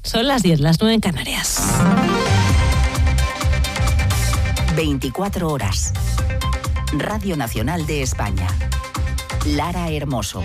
Son las 10, las 9 en Canarias. 24 horas. Radio Nacional de España. Lara Hermoso.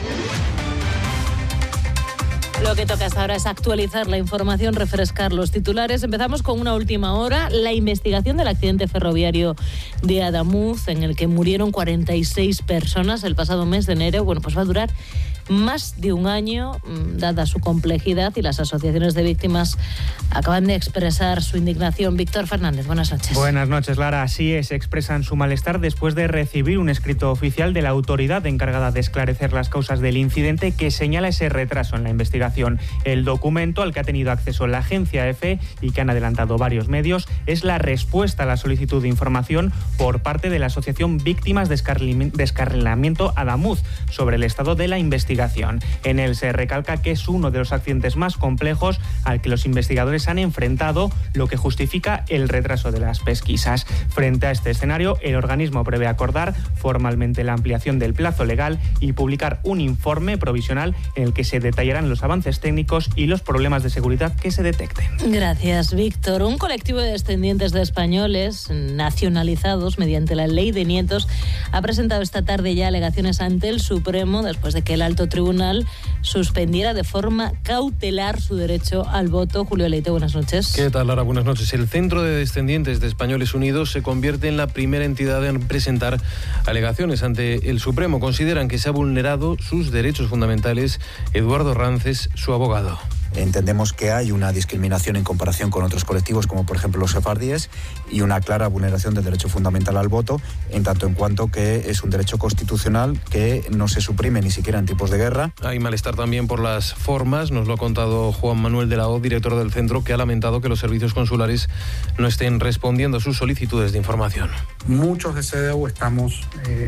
Lo que toca hasta ahora es actualizar la información, refrescar los titulares. Empezamos con una última hora. La investigación del accidente ferroviario de Adamuz, en el que murieron 46 personas el pasado mes de enero, pues va a durar más de un año, dada su complejidad, y las asociaciones de víctimas acaban de expresar su indignación. Víctor Fernández, buenas noches. Buenas noches, Lara. Así es, expresan su malestar después de recibir un escrito oficial de la autoridad encargada de esclarecer las causas del incidente que señala ese retraso en la investigación. El documento al que ha tenido acceso la agencia EFE y que han adelantado varios medios es la respuesta a la solicitud de información por parte de la Asociación Víctimas de Descarrilamiento Adamuz sobre el estado de la investigación. En él se recalca que es uno de los accidentes más complejos al que los investigadores han enfrentado, lo que justifica el retraso de las pesquisas. Frente a este escenario, el organismo prevé acordar formalmente la ampliación del plazo legal y publicar un informe provisional en el que se detallarán los avances técnicos y los problemas de seguridad que se detecten. Gracias, Víctor. Un colectivo de descendientes de españoles nacionalizados mediante la Ley de Nietos ha presentado esta tarde ya alegaciones ante el Supremo después de que el alto tribunal suspendiera de forma cautelar su derecho al voto. Julio Leite, buenas noches. ¿Qué tal, Lara? Buenas noches. El Centro de Descendientes de Españoles Unidos se convierte en la primera entidad en presentar alegaciones ante el Supremo. Consideran que se ha vulnerado sus derechos fundamentales. Eduardo Rances, su abogado. Entendemos que hay una discriminación en comparación con otros colectivos, como por ejemplo los sefardíes, y una clara vulneración del derecho fundamental al voto, en tanto en cuanto que es un derecho constitucional que no se suprime ni siquiera en tiempos de guerra. Hay malestar también por las formas, nos lo ha contado Juan Manuel de la O, director del centro, que ha lamentado que los servicios consulares no estén respondiendo a sus solicitudes de información. Muchos de CDU estamos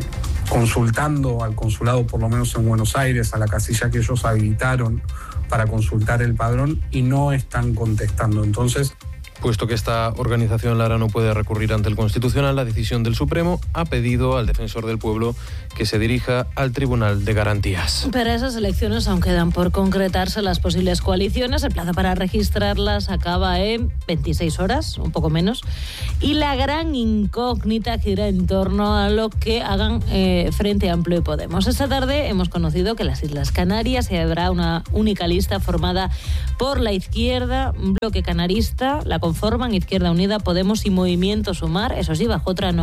consultando al consulado, por lo menos en Buenos Aires, a la casilla que ellos habilitaron para consultar el padrón, y no están contestando. Entonces, puesto que esta organización, Lara, no puede recurrir ante el Constitucional, la decisión del Supremo ha pedido al defensor del pueblo que se dirija al Tribunal de Garantías. Para esas elecciones aún quedan por concretarse las posibles coaliciones. El plazo para registrarlas acaba en 26 horas, un poco menos, y la gran incógnita gira en torno a lo que hagan Frente Amplio y Podemos. Esta tarde hemos conocido que en las Islas Canarias se habrá una única lista formada por la izquierda, un bloque canarista, la conforman Izquierda Unida, Podemos y Movimiento Sumar, eso sí, bajo otra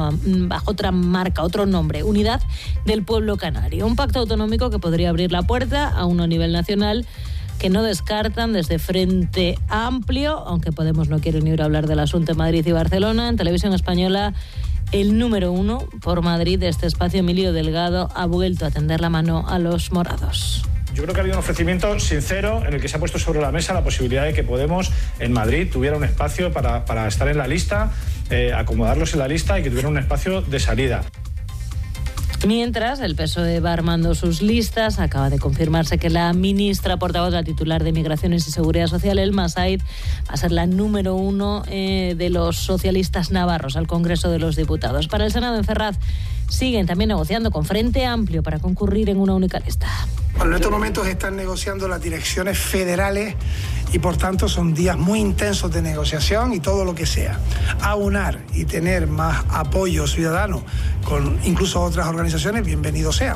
marca, otro nombre, Unidad del Pueblo Canario. Un pacto autonómico que podría abrir la puerta a uno a nivel nacional, que no descartan desde Frente Amplio, aunque Podemos no quiere ni oír hablar del asunto en Madrid y Barcelona. En Televisión Española, el número 1 por Madrid de este espacio, Emilio Delgado, ha vuelto a tender la mano a los morados. Yo creo que ha habido un ofrecimiento sincero en el que se ha puesto sobre la mesa la posibilidad de que Podemos en Madrid tuviera un espacio para estar en la lista, acomodarlos en la lista y que tuviera un espacio de salida. Mientras, el PSOE va armando sus listas. Acaba de confirmarse que la ministra portavoz, la titular de Migraciones y Seguridad Social, Elma Said, va a ser la número 1 de los socialistas navarros al Congreso de los Diputados. Para el Senado, en Ferraz, siguen también negociando con Frente Amplio para concurrir en una única lista. Bueno, en estos momentos están negociando las direcciones federales y por tanto son días muy intensos de negociación y todo lo que sea. Aunar y tener más apoyo ciudadano con incluso otras organizaciones, bienvenido sea.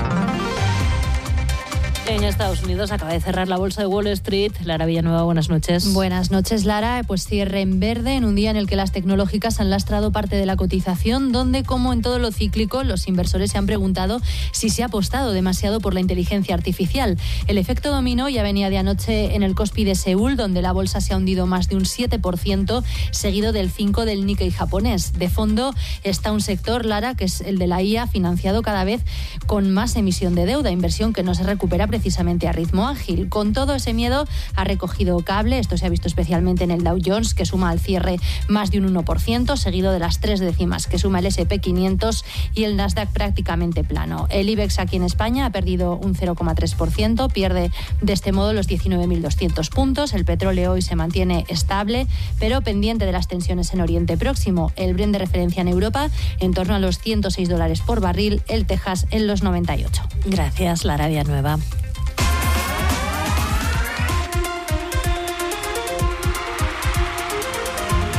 En Estados Unidos acaba de cerrar la bolsa de Wall Street. Lara Villanueva, buenas noches. Buenas noches, Lara. Pues cierre en verde en un día en el que las tecnológicas han lastrado parte de la cotización, donde, como en todo lo cíclico, los inversores se han preguntado si se ha apostado demasiado por la inteligencia artificial. El efecto dominó ya venía de anoche en el Kospi de Seúl, donde la bolsa se ha hundido más de un 7%, seguido del 5% del Nikkei japonés. De fondo está un sector, Lara, que es el de la IA, financiado cada vez con más emisión de deuda, inversión que no se recupera precisamente a ritmo ágil. Con todo ese miedo ha recogido cable. Esto se ha visto especialmente en el Dow Jones, que suma al cierre más de un 1%, seguido de las 3 décimas que suma el S&P 500 y el Nasdaq prácticamente plano. El IBEX aquí en España ha perdido un 0,3%, pierde de este modo los 19.200 puntos. El petróleo hoy se mantiene estable, pero pendiente de las tensiones en Oriente Próximo. El Brent de referencia en Europa en torno a los $106 por barril, el Texas en los 98. Gracias, Lara Villanueva.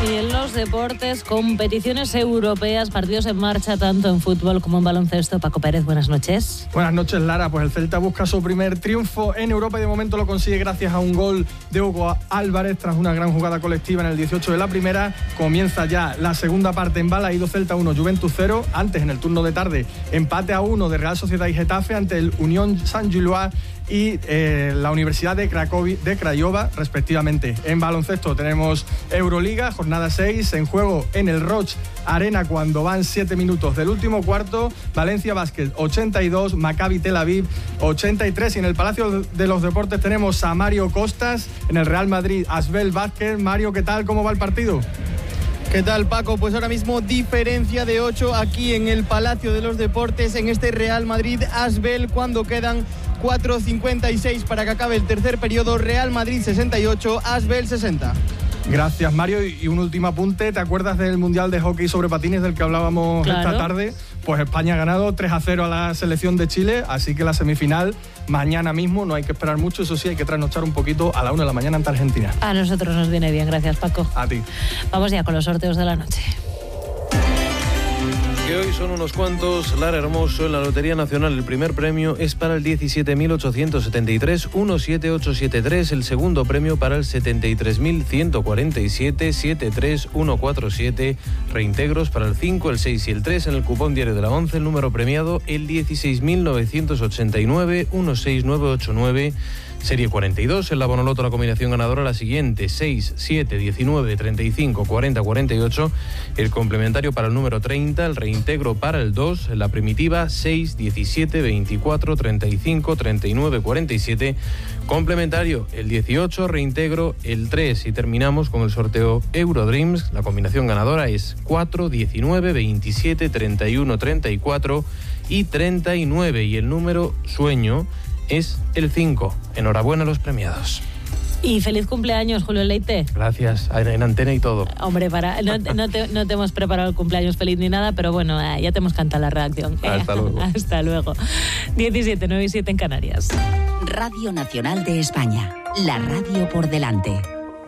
Y en los deportes, competiciones europeas, partidos en marcha tanto en fútbol como en baloncesto. Paco Pérez, buenas noches. Buenas noches, Lara. Pues el Celta busca su primer triunfo en Europa y de momento lo consigue gracias a un gol de Hugo Álvarez tras una gran jugada colectiva en el 18 de la primera. Comienza ya la segunda parte en Balaído. Celta 1, Juventus 0. Antes, en el turno de tarde, empate a 1 de Real Sociedad y Getafe ante el Unión Saint-Gilloise y la Universidad de Craiova, respectivamente. En baloncesto tenemos Euroliga, jornada 6, en juego en el Roig Arena cuando van 7 minutos del último cuarto. Valencia Basket 82, Maccabi Tel Aviv 83. Y en el Palacio de los Deportes tenemos a Mario Costas, en el Real Madrid Asbel Vázquez. Mario, ¿qué tal? ¿Cómo va el partido? ¿Qué tal, Paco? Pues ahora mismo diferencia de 8 aquí en el Palacio de los Deportes, en este Real Madrid Asbel, cuando quedan 4:56 para que acabe el tercer periodo. Real Madrid 68, Asbel 60. Gracias, Mario. Y un último apunte. ¿Te acuerdas del Mundial de Hockey sobre Patines del que hablábamos esta tarde? Pues España ha ganado 3-0 a la selección de Chile, así que la semifinal mañana mismo, no hay que esperar mucho, eso sí, hay que trasnochar un poquito a la 1 de la mañana ante Argentina. A nosotros nos viene bien, gracias, Paco. A ti. Vamos ya con los sorteos de la noche. Que hoy son unos cuantos. Lara Hermoso, en la Lotería Nacional el primer premio es para el 17.873, 17873, el segundo premio para el 73.147, 73147, reintegros para el 5, el 6 y el 3 en el cupón diario de la 11, el número premiado el 16.989, 16989, serie 42, en la Bonoloto la combinación ganadora la siguiente, 6, 7, 19, 35, 40, 48, el complementario para el número 30, el reintegro para el 2, la primitiva 6, 17, 24, 35, 39, 47, complementario el 18, reintegro el 3 y terminamos con el sorteo Eurodreams, la combinación ganadora es 4, 19, 27, 31, 34 y 39 y el número sueño es el 5. Enhorabuena a los premiados. Y feliz cumpleaños, Julio Leite. Gracias, en antena y todo. Hombre, no te hemos preparado el cumpleaños feliz ni nada, pero bueno, ya te hemos cantado la reacción. Hasta luego. Hasta luego. 17, 9 y 7 en Canarias. Radio Nacional de España. La radio por delante.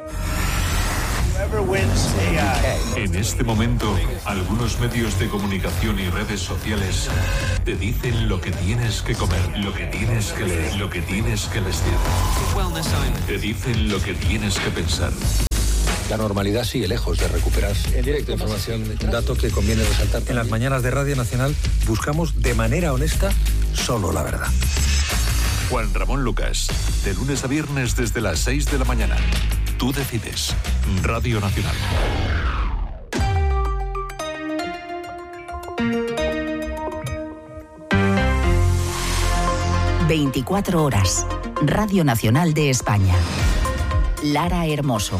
En este momento, algunos medios de comunicación y redes sociales te dicen lo que tienes que comer, lo que tienes que leer, lo que tienes que vestir. Te dicen lo que tienes que pensar. La normalidad sigue lejos de recuperarse. En directo, información, un dato que conviene resaltar. En las mañanas de Radio Nacional buscamos de manera honesta solo la verdad. Juan Ramón Lucas, de lunes a viernes desde las 6 de la mañana. Tú decides. Radio Nacional. ...24 horas... Radio Nacional de España. Lara Hermoso.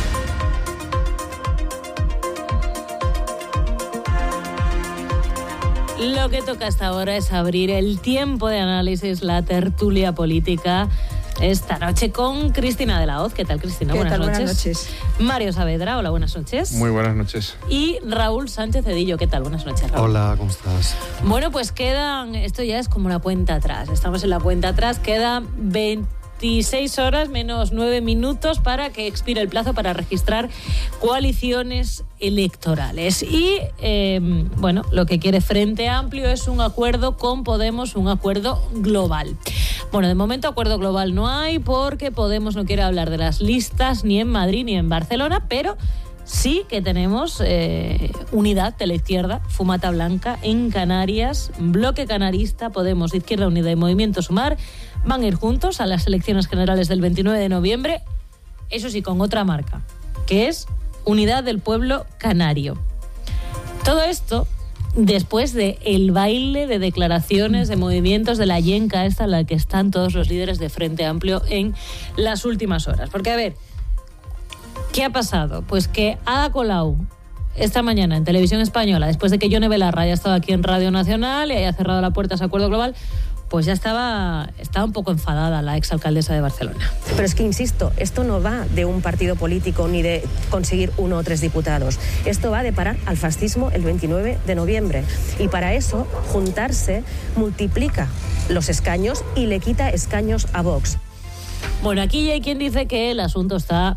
Lo que toca hasta ahora es abrir el tiempo de análisis, la tertulia política, esta noche con Cristina de la Hoz. ¿Qué tal, Cristina? Buenas noches. Buenas noches. Mario Saavedra, hola, buenas noches. Muy buenas noches. Y Raúl Sánchez Cedillo, ¿qué tal? Buenas noches, Raúl. Hola, ¿cómo estás? Bueno, pues quedan, esto ya es como la cuenta atrás, estamos en la cuenta atrás, quedan 26 horas menos 9 minutos para que expire el plazo para registrar coaliciones electorales. Y, bueno, lo que quiere Frente Amplio es un acuerdo con Podemos, un acuerdo global. Bueno, de momento acuerdo global no hay porque Podemos no quiere hablar de las listas ni en Madrid ni en Barcelona, pero sí que tenemos unidad de la izquierda, fumata blanca en Canarias, bloque canarista, Podemos, Izquierda Unida y Movimiento Sumar van a ir juntos a las elecciones generales del 29 de noviembre, eso sí, con otra marca, que es Unidad del Pueblo Canario. Todo esto después de el baile de declaraciones, de movimientos, de la yenca esta en la que están todos los líderes de Frente Amplio en las últimas horas. Porque, a ver, ¿qué ha pasado? Pues que Ada Colau, esta mañana en Televisión Española, después de que Yone Belarra haya estado aquí en Radio Nacional y haya cerrado la puerta a ese acuerdo global, pues ya estaba un poco enfadada la exalcaldesa de Barcelona. Pero es que, insisto, esto no va de un partido político ni de conseguir 1 o 3 diputados. Esto va de parar al fascismo el 29 de noviembre. Y para eso, juntarse multiplica los escaños y le quita escaños a Vox. Bueno, aquí ya hay quien dice que el asunto está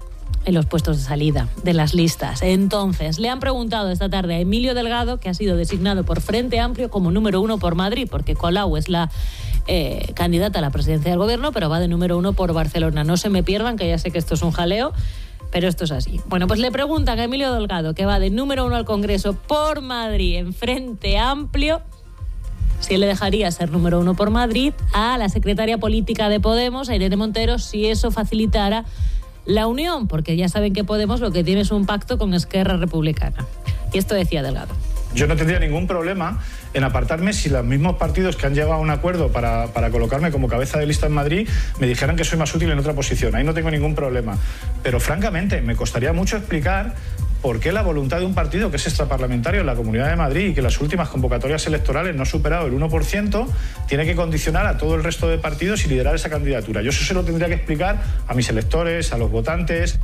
en los puestos de salida de las listas. Entonces, le han preguntado esta tarde a Emilio Delgado, que ha sido designado por Frente Amplio como número 1 por Madrid, porque Colau es la candidata a la presidencia del gobierno, pero va de número 1 por Barcelona. No se me pierdan, que ya sé que esto es un jaleo, pero esto es así. Bueno, pues le preguntan a Emilio Delgado, que va de número 1 al Congreso por Madrid en Frente Amplio, si él le dejaría ser número 1 por Madrid a la secretaria política de Podemos, a Irene Montero, si eso facilitara la unión, porque ya saben que Podemos lo que tiene es un pacto con Esquerra Republicana. Y esto decía Delgado. Yo no tendría ningún problema en apartarme si los mismos partidos que han llegado a un acuerdo para colocarme como cabeza de lista en Madrid me dijeran que soy más útil en otra posición. Ahí no tengo ningún problema. Pero francamente me costaría mucho explicar por qué la voluntad de un partido que es extraparlamentario en la Comunidad de Madrid y que en las últimas convocatorias electorales no ha superado el 1%, tiene que condicionar a todo el resto de partidos y liderar esa candidatura. Yo eso se lo tendría que explicar a mis electores, a los votantes.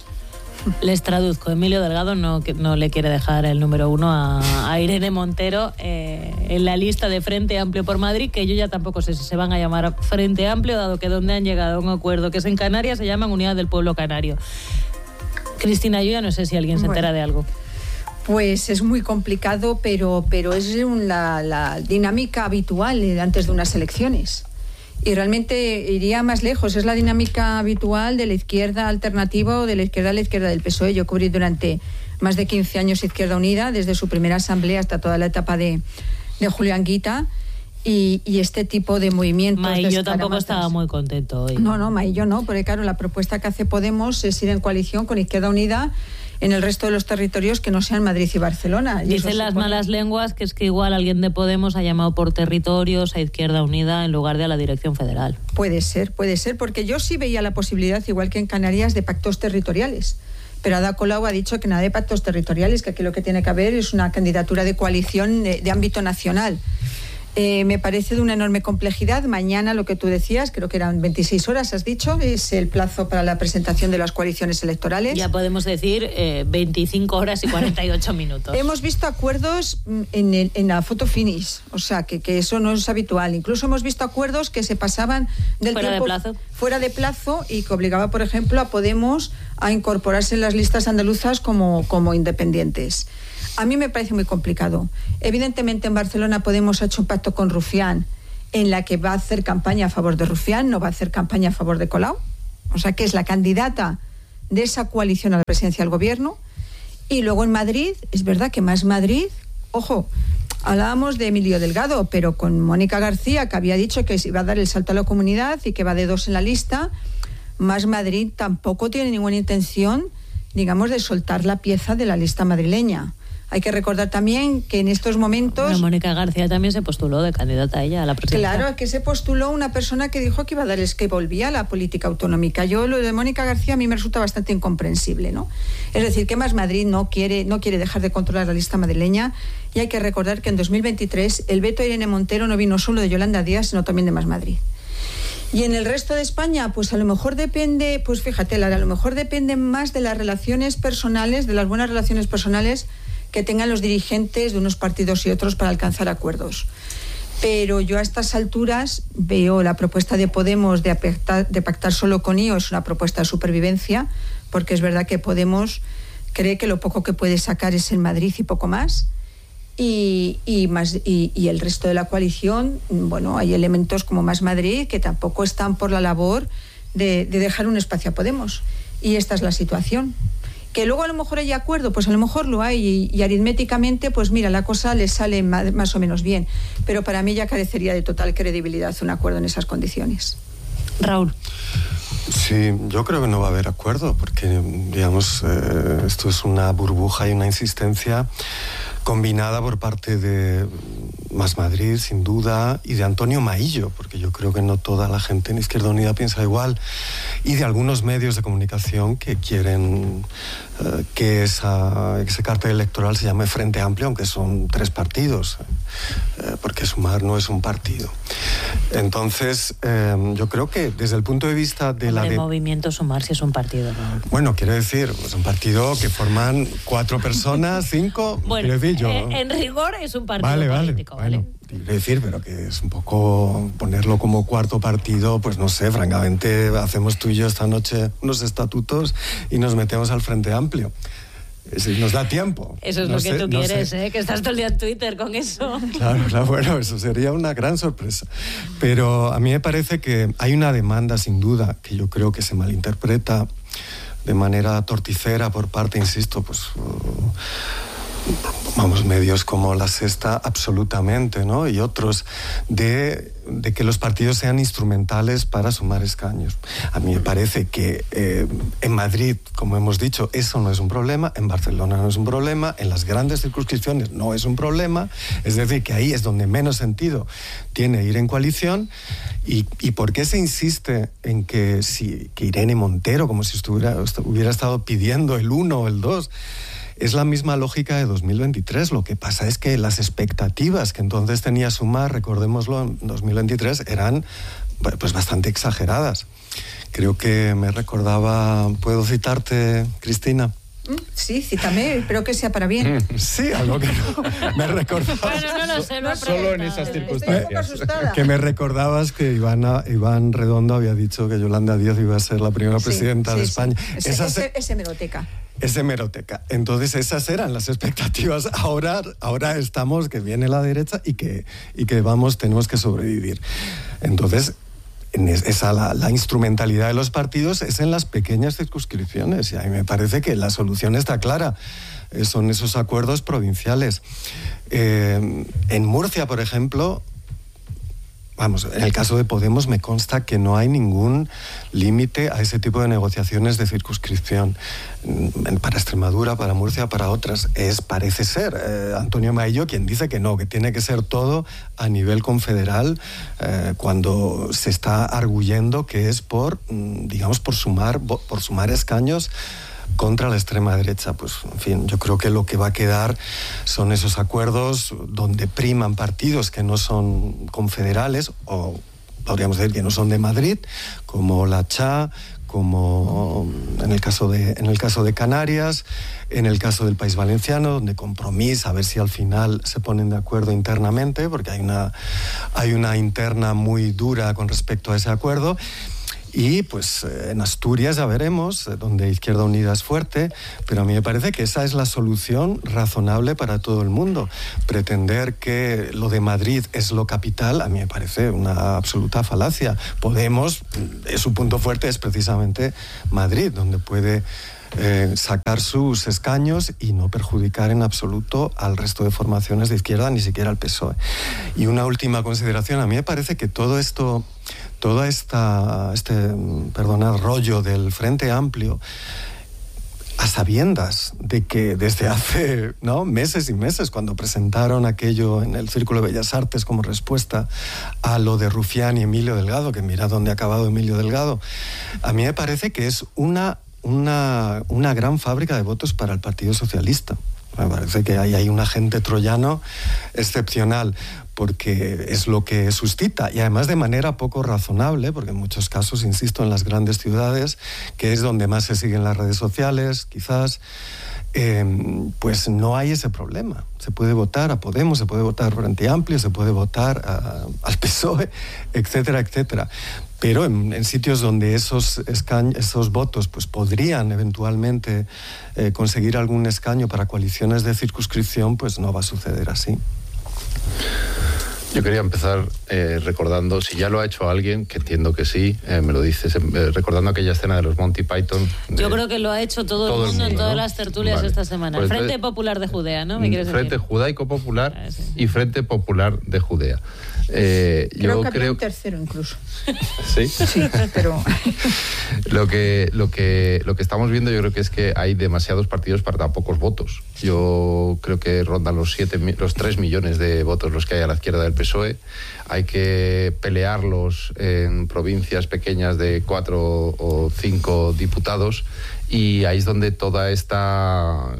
Les traduzco, Emilio Delgado no le quiere dejar el número 1 a Irene Montero en la lista de Frente Amplio por Madrid, que yo ya tampoco sé si se van a llamar Frente Amplio, dado que donde han llegado a un acuerdo que es en Canarias se llaman Unidad del Pueblo Canario. Cristina, yo ya no sé si alguien se entera de algo. Pues es muy complicado, pero es la dinámica habitual antes de unas elecciones. Y realmente iría más lejos, es la dinámica habitual de la izquierda alternativa o de la izquierda a la izquierda del PSOE. Yo cubrí durante más de 15 años Izquierda Unida, desde su primera asamblea hasta toda la etapa de Julián Guita, y este tipo de movimientos... Maillo tampoco estaba muy contento hoy. No, Maillo no, porque claro, la propuesta que hace Podemos es ir en coalición con Izquierda Unida en el resto de los territorios que no sean Madrid y Barcelona. Dicen las malas lenguas que es que igual alguien de Podemos ha llamado por territorios a Izquierda Unida en lugar de a la dirección federal. Puede ser, porque yo sí veía la posibilidad, igual que en Canarias, de pactos territoriales. Pero Ada Colau ha dicho que nada de pactos territoriales, que aquí lo que tiene que haber es una candidatura de coalición de ámbito nacional. Me parece de una enorme complejidad. Mañana, lo que tú decías, creo que eran 26 horas, has dicho, es el plazo para la presentación de las coaliciones electorales. Ya podemos decir 25 horas y 48 minutos. Hemos visto acuerdos en la photo finish, o sea, que eso no es habitual. Incluso hemos visto acuerdos que se pasaban del tiempo fuera de plazo y que obligaba, por ejemplo, a Podemos a incorporarse en las listas andaluzas como independientes. A mí me parece muy complicado. Evidentemente en Barcelona Podemos ha hecho un pacto con Rufián en la que va a hacer campaña a favor de Rufián, no va a hacer campaña a favor de Colau. O sea que es la candidata de esa coalición a la presidencia del gobierno. Y luego en Madrid, es verdad que Más Madrid, ojo, hablábamos de Emilio Delgado, pero con Mónica García, que había dicho que iba a dar el salto a la comunidad y que va de 2 en la lista, Más Madrid tampoco tiene ninguna intención, digamos, de soltar la pieza de la lista madrileña. Hay que recordar también que en estos momentos... Bueno, Mónica García también se postuló de candidata a ella a la presidencia. Claro, que se postuló una persona que dijo que iba a dar, que volvía a la política autonómica. Yo lo de Mónica García a mí me resulta bastante incomprensible, ¿no? Es decir, que Más Madrid no quiere dejar de controlar la lista madrileña, y hay que recordar que en 2023 el veto a Irene Montero no vino solo de Yolanda Díaz, sino también de Más Madrid. Y en el resto de España, pues a lo mejor depende, pues fíjate, Lara, a lo mejor depende más de las relaciones personales, de las buenas relaciones personales que tengan los dirigentes de unos partidos y otros para alcanzar acuerdos. Pero yo a estas alturas veo la propuesta de Podemos de pactar solo con IO es una propuesta de supervivencia, porque es verdad que Podemos cree que lo poco que puede sacar es en Madrid y poco más. Y el resto de la coalición, bueno, hay elementos como Más Madrid que tampoco están por la labor de dejar un espacio a Podemos. Y esta es la situación. Que luego a lo mejor hay acuerdo, pues a lo mejor lo hay y aritméticamente, pues mira, la cosa les sale más o menos bien. Pero para mí ya carecería de total credibilidad un acuerdo en esas condiciones. Raúl. Sí, yo creo que no va a haber acuerdo porque, digamos, esto es una burbuja y una insistencia combinada por parte de Más Madrid, sin duda, y de Antonio Maillo, porque yo creo que no toda la gente en Izquierda Unida piensa igual, y de algunos medios de comunicación que quieren que ese cartel electoral se llame Frente Amplio, aunque son 3 partidos, porque Sumar no es un partido. Entonces, yo creo que desde el punto de vista de el movimiento Sumar sí es un partido, ¿no? Bueno, quiero decir, es un partido que forman 4 personas, 5, bueno, quiero decir yo. En rigor es un partido político, ¿vale? quiero decir, pero que es un poco ponerlo como cuarto partido, pues no sé, francamente, hacemos tú y yo esta noche unos estatutos y nos metemos al Frente Amplio. Si nos da tiempo. Eso es lo que tú quieres, que estás todo el día en Twitter con eso. Claro, bueno, eso sería una gran sorpresa. Pero a mí me parece que hay una demanda, sin duda, que yo creo que se malinterpreta de manera torticera por parte, insisto, pues... medios como La Sexta, absolutamente, ¿no? Y otros, de que los partidos sean instrumentales para sumar escaños. A mí me parece que en Madrid, como hemos dicho, eso no es un problema, en Barcelona no es un problema, en las grandes circunscripciones no es un problema, es decir, que ahí es donde menos sentido tiene ir en coalición. ¿Y por qué se insiste en que Irene Montero, como si hubiera estado pidiendo el 1 o el 2? Es la misma lógica de 2023. Lo que pasa es que las expectativas que entonces tenía Sumar, recordémoslo, en 2023 eran pues bastante exageradas. Creo que me recordaba, ¿puedo citarte, Cristina? Sí, cítame, espero que sea para bien. Sí, algo que no me recordabas. Bueno, no lo sé, no solo en esas circunstancias. Estoy un poco asustada. Que me recordabas que Iván Redondo había dicho que Yolanda Díaz iba a ser la primera presidenta de España. Ese hemeroteca. Es hemeroteca. Entonces esas eran las expectativas. Ahora estamos que viene la derecha y que tenemos que sobrevivir. Entonces la instrumentalidad de los partidos es en las pequeñas circunscripciones y a mí me parece que la solución está clara. Son esos acuerdos provinciales. En Murcia, por ejemplo, en el caso de Podemos me consta que no hay ningún límite a ese tipo de negociaciones de circunscripción. Para Extremadura, para Murcia, para otras. Parece ser Antonio Maillo quien dice que no, que tiene que ser todo a nivel confederal, cuando se está arguyendo que es por sumar escaños contra la extrema derecha. Pues, en fin, yo creo que lo que va a quedar son esos acuerdos donde priman partidos que no son confederales, o podríamos decir que no son de Madrid, como la CHA, como en el caso de Canarias, en el caso del País Valenciano, donde Compromís, a ver si al final se ponen de acuerdo internamente, porque hay una interna muy dura con respecto a ese acuerdo. Y pues en Asturias ya veremos, donde Izquierda Unida es fuerte, pero a mí me parece que esa es la solución razonable para todo el mundo. Pretender que lo de Madrid es lo capital, a mí me parece una absoluta falacia. Podemos, su punto fuerte es precisamente Madrid, donde puede sacar sus escaños y no perjudicar en absoluto al resto de formaciones de izquierda, ni siquiera al PSOE. Y una última consideración, a mí me parece que todo este rollo del Frente Amplio, a sabiendas de que desde hace meses y meses, cuando presentaron aquello en el Círculo de Bellas Artes como respuesta a lo de Rufián y Emilio Delgado, que mira dónde ha acabado Emilio Delgado, a mí me parece que es una gran fábrica de votos para el Partido Socialista. Me parece que hay un agente troyano excepcional, porque es lo que suscita, y además de manera poco razonable, porque en muchos casos, insisto, en las grandes ciudades, que es donde más se siguen las redes sociales, quizás, pues no hay ese problema. Se puede votar a Podemos, se puede votar Frente Amplio, se puede votar al PSOE, etcétera, etcétera. Pero en sitios donde esos votos pues podrían eventualmente conseguir algún escaño para coaliciones de circunscripción, pues no va a suceder así. Yo quería empezar recordando, si ya lo ha hecho alguien, que entiendo que sí, me lo dices, recordando aquella escena de los Monty Python. Yo creo que lo ha hecho todo el mundo en todas las tertulias esta semana. Pues Frente Popular de Judea, ¿no? ¿Me quieres decir? Frente Judaico Popular y Frente Popular de Judea. Creo que había un tercero incluso. ¿Sí? Sí, pero... Lo que estamos viendo, yo creo que es que hay demasiados partidos para tan pocos votos. Yo creo que rondan los 3 millones de votos los que hay a la izquierda del PSOE. Hay que pelearlos en provincias pequeñas de 4 o 5 diputados, y ahí es donde toda esta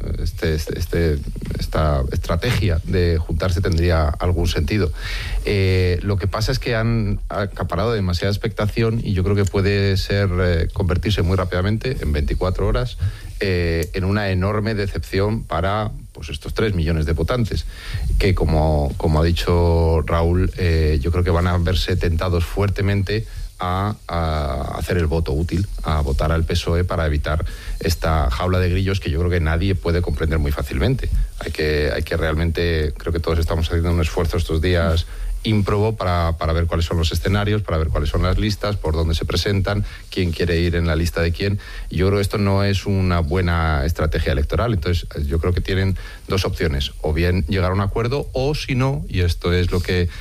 estrategia de juntarse tendría algún sentido. Lo que pasa es que han acaparado demasiada expectación, y yo creo que puede convertirse muy rápidamente, en 24 horas, en una enorme decepción para pues estos 3 millones de votantes, que como ha dicho Raúl, yo creo que van a verse tentados fuertemente a hacer el voto útil, a votar al PSOE para evitar esta jaula de grillos que yo creo que nadie puede comprender muy fácilmente. Hay que realmente, creo que todos estamos haciendo un esfuerzo estos días ímprobo para ver cuáles son los escenarios, para ver cuáles son las listas, por dónde se presentan, quién quiere ir en la lista de quién. Y yo creo que esto no es una buena estrategia electoral. Entonces yo creo que tienen 2 opciones: o bien llegar a un acuerdo, o si no, y esto es lo que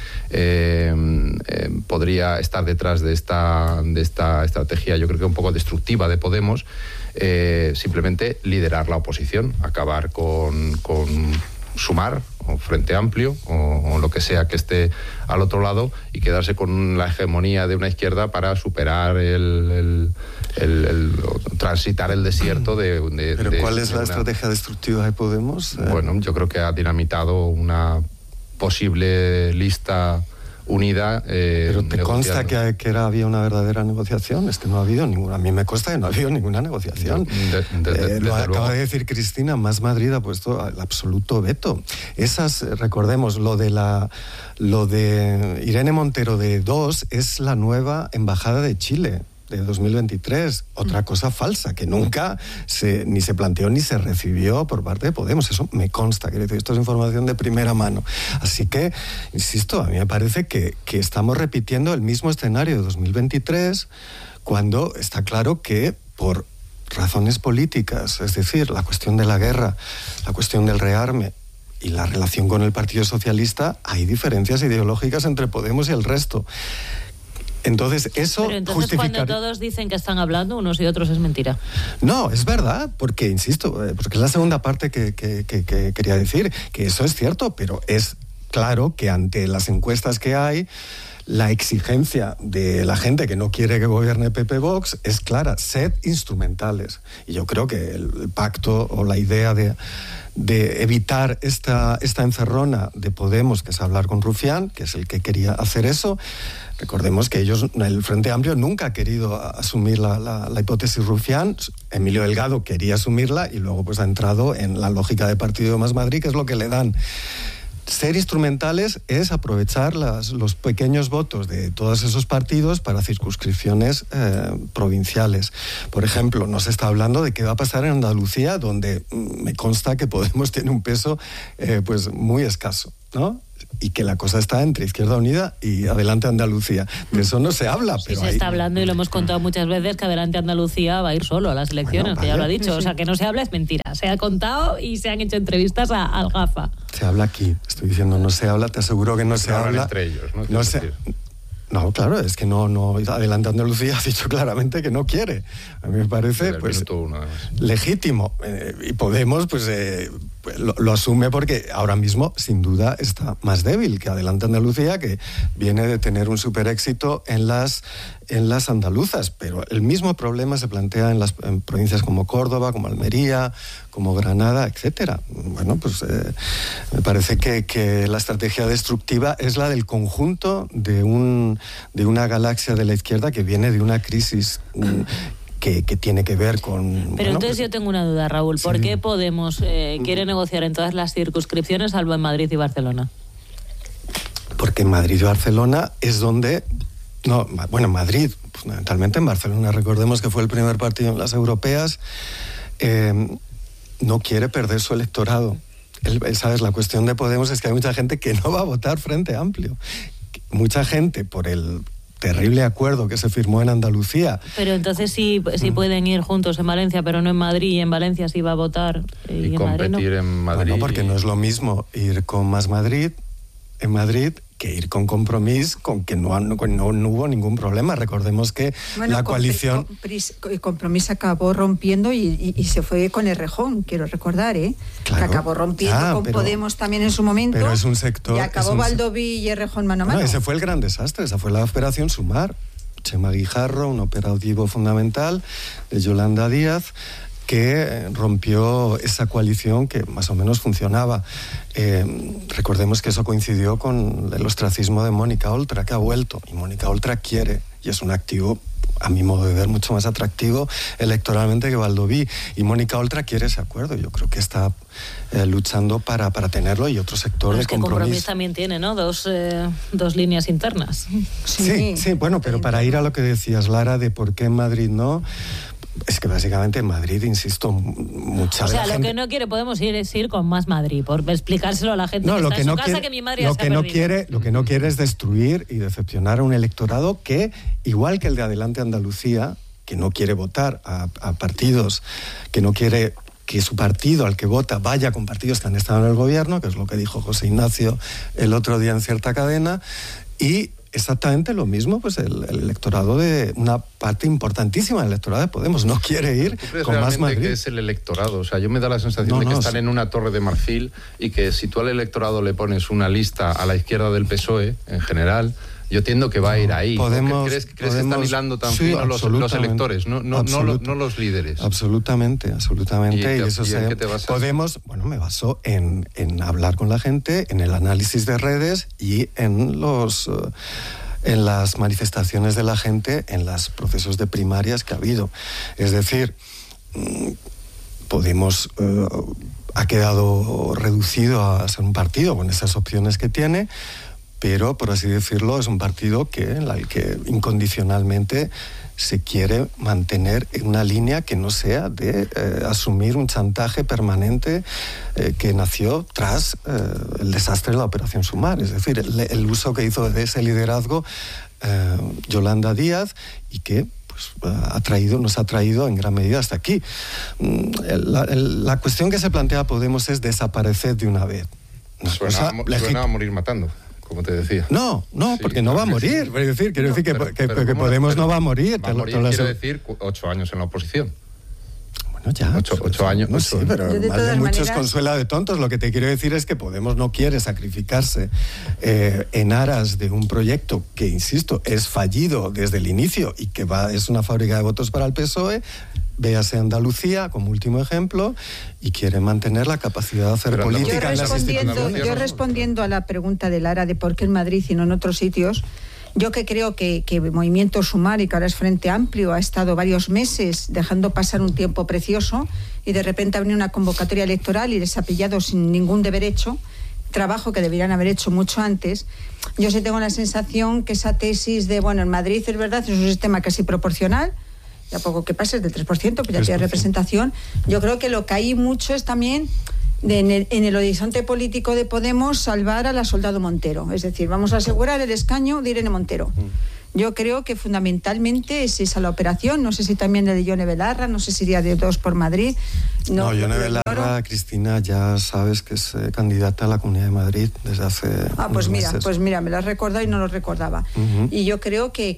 podría estar detrás de esta estrategia, yo creo que un poco destructiva de Podemos, simplemente liderar la oposición, acabar con Sumar o Frente Amplio o lo que sea que esté al otro lado, y quedarse con la hegemonía de una izquierda para superar transitar el desierto de... ¿Pero cuál es la estrategia destructiva de Podemos? Bueno, yo creo que ha dinamitado una posible lista unida. ¿Pero te consta que había una verdadera negociación? Es que no ha habido ninguna. A mí me consta que no ha habido ninguna negociación. Lo acaba de decir Cristina, Más Madrid ha puesto el absoluto veto. Recordemos, lo de Irene Montero de 2 es la nueva embajada de Chile de 2023, otra cosa falsa que nunca ni se planteó ni se recibió por parte de Podemos. Eso me consta, quiero decir, esto es información de primera mano. Así que, insisto, a mí me parece que estamos repitiendo el mismo escenario de 2023, cuando está claro que por razones políticas, es decir, la cuestión de la guerra, la cuestión del rearme y la relación con el Partido Socialista, hay diferencias ideológicas entre Podemos y el resto. Entonces, eso Pero entonces cuando todos dicen que están hablando unos y otros, es mentira. No, es verdad, porque, insisto, porque es la segunda parte que quería decir, que eso es cierto, pero es claro que ante las encuestas que hay, la exigencia de la gente que no quiere que gobierne PP Vox es clara: sed instrumentales. Y yo creo que el pacto o la idea de evitar esta encerrona de Podemos, que es hablar con Rufián, que es el que quería hacer eso. Recordemos que el Frente Amplio nunca ha querido asumir la hipótesis Rufián. Emilio Delgado quería asumirla y luego pues ha entrado en la lógica de Partido de Más Madrid, que es lo que le dan. Ser instrumentales es aprovechar los pequeños votos de todos esos partidos para circunscripciones provinciales. Por ejemplo, no se está hablando de qué va a pasar en Andalucía, donde me consta que Podemos tiene un peso pues muy escaso, ¿no? Y que la cosa está entre Izquierda Unida y Adelante Andalucía. De eso no se habla. Pero se está hablando, y lo hemos contado muchas veces, que Adelante Andalucía va a ir solo a las elecciones, que ya lo ha dicho. O sea, que no se habla es mentira. Se ha contado y se han hecho entrevistas al GAFA. Se habla aquí. Estoy diciendo no se habla, te aseguro que no se habla. Entre ellos, ¿no? No, claro, es que no. Adelante Andalucía ha dicho claramente que no quiere. A mí me parece pues legítimo. Y Podemos pues lo asume, porque ahora mismo sin duda está más débil que Adelante Andalucía, que viene de tener un super éxito en las andaluzas. Pero el mismo problema se plantea en provincias como Córdoba, como Almería, como Granada, etcétera. Bueno, pues me parece que la estrategia destructiva es la del conjunto de una galaxia de la izquierda que viene de una crisis que tiene que ver con... Pero entonces yo tengo una duda, Raúl. ¿Por qué Podemos quiere negociar en todas las circunscripciones, salvo en Madrid y Barcelona? Porque en Madrid y Barcelona es donde... en Madrid, fundamentalmente en Barcelona. Recordemos que fue el primer partido en las europeas. No quiere perder su electorado. ¿Sabes? La cuestión de Podemos es que hay mucha gente que no va a votar Frente Amplio. Mucha gente, por el terrible acuerdo que se firmó en Andalucía. Pero entonces sí pueden ir juntos en Valencia, pero no en Madrid, y en Valencia sí va a votar. Y competir en Madrid. No, porque no es lo mismo ir con Más Madrid en Madrid que ir con Compromís, con que no hubo ningún problema. Recordemos que la coalición... Compromís acabó rompiendo y se fue con Errejón, quiero recordar, Claro, que acabó rompiendo con Podemos también en su momento. Pero es un sector... Y acabó Baldoví y Errejón mano a mano. Ese fue el gran desastre, esa fue la operación Sumar. Chema Guijarro, un operativo fundamental de Yolanda Díaz, que rompió esa coalición que más o menos funcionaba. Recordemos que eso coincidió con el ostracismo de Mónica Oltra, que ha vuelto, y Mónica Oltra quiere, y es un activo, a mi modo de ver, mucho más atractivo electoralmente que Baldoví, y Mónica Oltra quiere ese acuerdo. Yo creo que está luchando para tenerlo, y otro sector de compromiso. Compromís también tiene, ¿no? Dos líneas internas. Sí, bueno, pero para ir a lo que decías, Lara, de por qué en Madrid no... Es que básicamente en Madrid, insisto, mucha O sea, la lo gente... que no quiere Podemos es ir con más Madrid, por explicárselo a la gente que está en su casa, que mi madre ya se ha perdido. Lo que no quiere es destruir y decepcionar a un electorado que, igual que el de Adelante Andalucía, que no quiere votar a partidos, que no quiere que su partido al que vota vaya con partidos que han estado en el gobierno, que es lo que dijo José Ignacio el otro día en cierta cadena, y exactamente lo mismo, pues el electorado de una parte importantísima del electorado de Podemos no quiere ir con más Madrid. Que es el electorado? O sea, yo me da la sensación de que están en una torre de marfil, y que si tú al electorado le pones una lista a la izquierda del PSOE, en general, yo entiendo que va a ir ahí. ¿Crees que están hilando tan fino los electores, no los líderes? Absolutamente. ¿Y eso ¿en qué te basas? Podemos, me baso en hablar con la gente, en el análisis de redes y en las manifestaciones de la gente en los procesos de primarias que ha habido. Es decir, Podemos ha quedado reducido a ser un partido con esas opciones que tiene, pero, por así decirlo, es un partido en el que incondicionalmente se quiere mantener en una línea que no sea de asumir un chantaje permanente que nació tras el desastre de la Operación Sumar. Es decir, el uso que hizo de ese liderazgo Yolanda Díaz, y que nos ha traído en gran medida hasta aquí. La cuestión que se plantea Podemos es desaparecer de una vez. Suena a morir matando, como te decía. No, porque no va a morir. Quiero decir que Podemos no va a morir. Va a morir, quiero decir, 8 años en la oposición. Bueno, ya. 8 años. No, sí, pero más de muchos consuela de tontos. Lo que te quiero decir es que Podemos no quiere sacrificarse en aras de un proyecto que, insisto, es fallido desde el inicio y que es una fábrica de votos para el PSOE. Véase Andalucía como último ejemplo, y quiere mantener la capacidad de hacer política en las instituciones. Yo respondiendo a la pregunta de Lara de por qué en Madrid y no en otros sitios, yo que creo que Movimiento Sumar, y que ahora es Frente Amplio, ha estado varios meses dejando pasar un tiempo precioso, y de repente ha venido una convocatoria electoral y les ha pillado sin ningún deber hecho, trabajo que deberían haber hecho mucho antes. Yo sí tengo la sensación que esa tesis de, en Madrid es verdad, es un sistema casi proporcional, ya poco que pase, es del 3%, pues ya tiene representación. Yo creo que lo que hay mucho es también en el horizonte político de Podemos salvar a la Soldado Montero. Es decir, vamos a asegurar el escaño de Irene Montero. Yo creo que fundamentalmente es esa la operación. No sé si también de Yone Belarra, no sé si iría de Dos por Madrid. No, Yone Belarra, Cristina, ya sabes que es candidata a la Comunidad de Madrid desde hace pues mira, me lo has recordado y no lo recordaba. Y yo creo que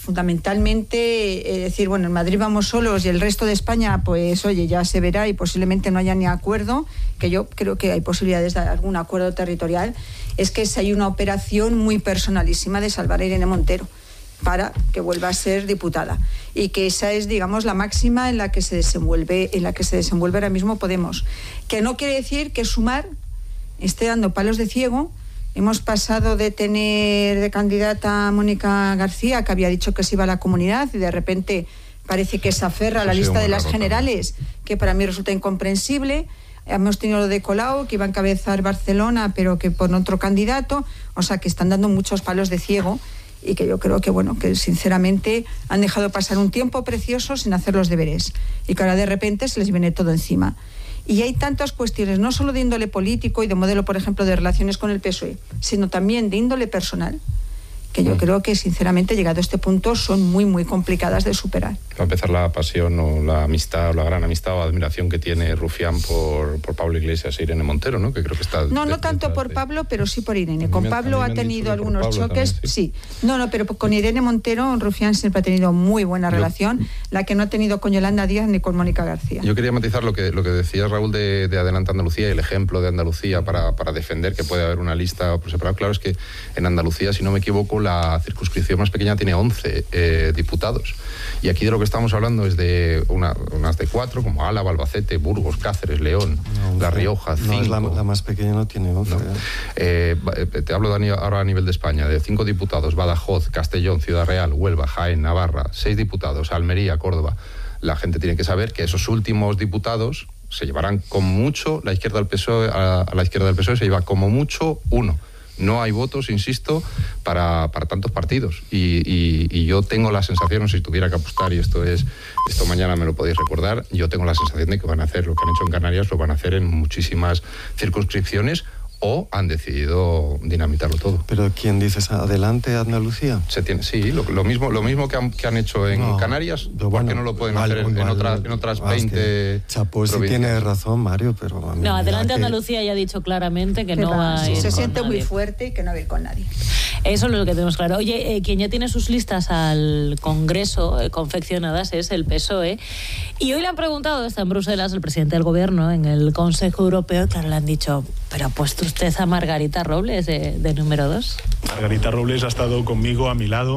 fundamentalmente, decir, en Madrid vamos solos y el resto de España, pues oye, ya se verá, y posiblemente no haya ni acuerdo, que yo creo que hay posibilidades de algún acuerdo territorial, es que hay una operación muy personalísima de salvar a Irene Montero para que vuelva a ser diputada, y que esa es, digamos, la máxima en la que se desenvuelve ahora mismo Podemos, que no quiere decir que Sumar esté dando palos de ciego. Hemos pasado de tener de candidata a Mónica García, que había dicho que se iba a la Comunidad, y de repente parece que se aferra a la lista de las generales, que para mí resulta incomprensible. Hemos tenido lo de Colau, que iba a encabezar Barcelona, pero que por otro candidato. O sea, que están dando muchos palos de ciego, y que yo creo que sinceramente han dejado pasar un tiempo precioso sin hacer los deberes, y que ahora de repente se les viene todo encima. Y hay tantas cuestiones, no solo de índole político y de modelo, por ejemplo, de relaciones con el PSOE, sino también de índole personal, que yo creo que, sinceramente, llegado a este punto, son muy, muy complicadas de superar. Va a empezar la pasión o la amistad, o la gran amistad o admiración que tiene Rufián por Pablo Iglesias e Irene Montero, ¿no? Que creo que está... No tanto por Pablo, pero sí por Irene. Con Pablo ha tenido algunos choques, también, sí. Pero con Irene Montero, Rufián siempre ha tenido muy buena relación, la que no ha tenido con Yolanda Díaz ni con Mónica García. Yo quería matizar lo que decía Raúl de Adelante Andalucía, y el ejemplo de Andalucía para defender que puede haber una lista por separado. Claro, es que en Andalucía, si no me equivoco, la circunscripción más pequeña tiene 11 diputados. Y aquí de lo que estamos hablando es de unas de 4, como Álava, Albacete, Burgos, Cáceres, León, La Rioja, 5. No, la más pequeña no tiene 11. No. Te hablo ahora a nivel de España, de 5 diputados, Badajoz, Castellón, Ciudad Real, Huelva, Jaén, Navarra, 6 diputados, Almería, Córdoba. La gente tiene que saber que esos últimos diputados se llevarán como mucho, la izquierda del PSOE, a la izquierda del PSOE se lleva como mucho 1. No hay votos, insisto, para tantos partidos. Y yo tengo la sensación, si tuviera que apostar, y esto mañana me lo podéis recordar, yo tengo la sensación de que van a hacer lo que han hecho en Canarias, lo van a hacer en muchísimas circunscripciones, o han decidido dinamitarlo todo. ¿Pero quién dices? ¿Adelante Andalucía? Sí, lo mismo que han hecho en Canarias, ¿por qué no lo pueden hacer en otras 20 Chapó sí tiene razón, Mario, pero... No, Adelante Andalucía ya ha dicho claramente que no va a ir se siente con muy nadie. Fuerte y que no va a ir con nadie. Eso es lo que tenemos claro. Oye, quien ya tiene sus listas al Congreso confeccionadas es el PSOE. Y hoy le han preguntado, está en Bruselas, el presidente del Gobierno, en el Consejo Europeo, claro, le han dicho, pero ha puesto usted a Margarita Robles de número 2. Margarita Robles ha estado conmigo, a mi lado.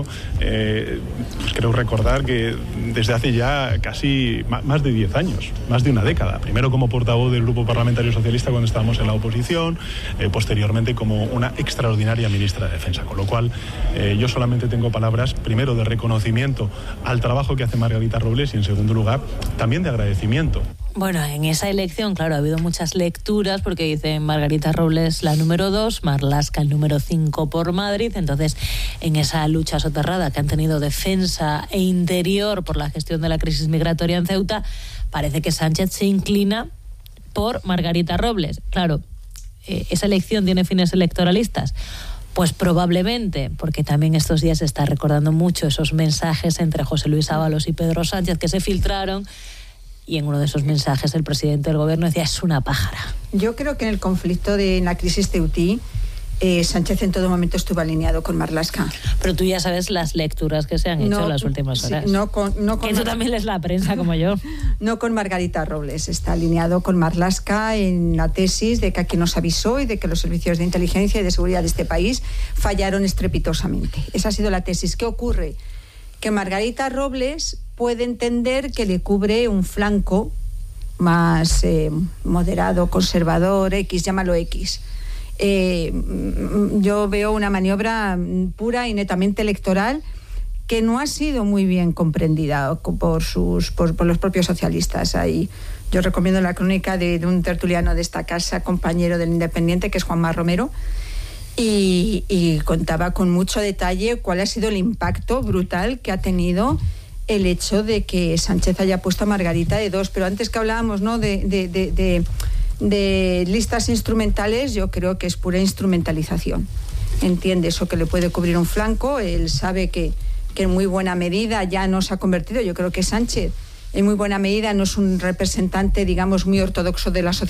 Pues creo recordar que desde hace ya casi más de 10 años, más de una década. Primero como portavoz del Grupo Parlamentario Socialista cuando estábamos en la oposición, posteriormente como una extraordinaria ministra de Defensa. Con lo cual, yo solamente tengo palabras, primero, de reconocimiento al trabajo que hace Margarita Robles y, en segundo lugar, también de agradecimiento. Bueno, en esa elección, claro, ha habido muchas lecturas porque dicen Margarita Robles la número 2, Marlaska el número 5 por Madrid. Entonces, en esa lucha soterrada que han tenido Defensa e Interior por la gestión de la crisis migratoria en Ceuta, parece que Sánchez se inclina por Margarita Robles. Claro, ¿esa elección tiene fines electoralistas? Pues probablemente, porque también estos días se está recordando mucho esos mensajes entre José Luis Ábalos y Pedro Sánchez que se filtraron. Y en uno de esos mensajes el presidente del Gobierno decía, es una pájara. Yo creo que en el conflicto en la crisis teutí, Sánchez en todo momento estuvo alineado con Marlaska. Pero tú ya sabes las lecturas que se han hecho en las últimas horas. Sí, que tú también lees la prensa como yo. No con Margarita Robles, está alineado con Marlaska en la tesis de que aquí nos avisó y de que los servicios de inteligencia y de seguridad de este país fallaron estrepitosamente. Esa ha sido la tesis. ¿Qué ocurre? Que Margarita Robles puede entender que le cubre un flanco más moderado, conservador, X, llámalo X. Yo veo una maniobra pura y netamente electoral que no ha sido muy bien comprendida por los propios socialistas. Ahí yo recomiendo la crónica de un tertuliano de esta casa, compañero del Independiente, que es Juanma Romero, y contaba con mucho detalle cuál ha sido el impacto brutal que ha tenido el hecho de que Sánchez haya puesto a Margarita de 2. Pero antes que hablábamos, ¿no?, de listas instrumentales, yo creo que es pura instrumentalización. Entiende eso, que le puede cubrir un flanco. Él sabe que en muy buena medida ya no se ha convertido. Yo creo que Sánchez en muy buena medida no es un representante, digamos, muy ortodoxo de la sociedad